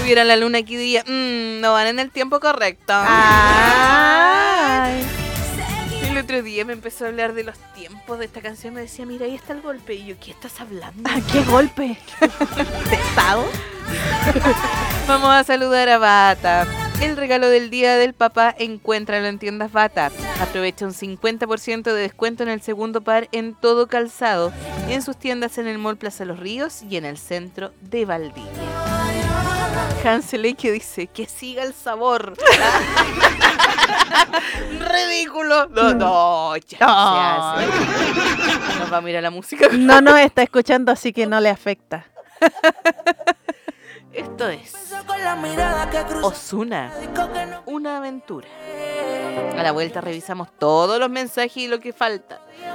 tuviera la luna aquí diría, no van en el tiempo correcto. Ay. El otro día me empezó a hablar de los tiempos de esta canción. Me decía, mira, ahí está el golpe. Y yo, ¿qué estás hablando? ¿Qué golpe? ¿Pesado? Vamos a saludar a Bata. El regalo del día del papá, encuéntralo en tiendas Bata. Aprovecha un 50% de descuento en el segundo par en todo calzado. En sus tiendas en el Mall Plaza Los Ríos y en el centro de Valdivia. Hansel que dice, que siga el sabor. Ridículo. No, ya No. se hace. Nos va a mirar la música. No nos está escuchando, así que no le afecta. Esto es Ozuna, una aventura. A la vuelta revisamos todos los mensajes y lo que falta.